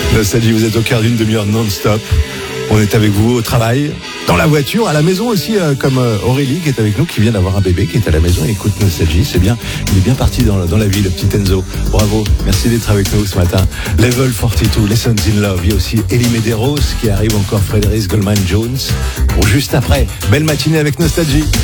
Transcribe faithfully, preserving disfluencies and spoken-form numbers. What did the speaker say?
Nostalgie, vous êtes au cœur d'une demi-heure non-stop. On est avec vous au travail, dans la voiture, à la maison aussi, euh, comme euh, Aurélie qui est avec nous, qui vient d'avoir un bébé, qui est à la maison et écoute Nostalgie. C'est bien, il est bien parti dans, dans la vie, le petit Enzo. Bravo, merci d'être avec nous ce matin. Level quarante-deux, Lessons in Love. Il y a aussi Elie Medeiros qui arrive, encore Frédéric Goldman Jones. Pour juste après, belle matinée avec Nostalgie.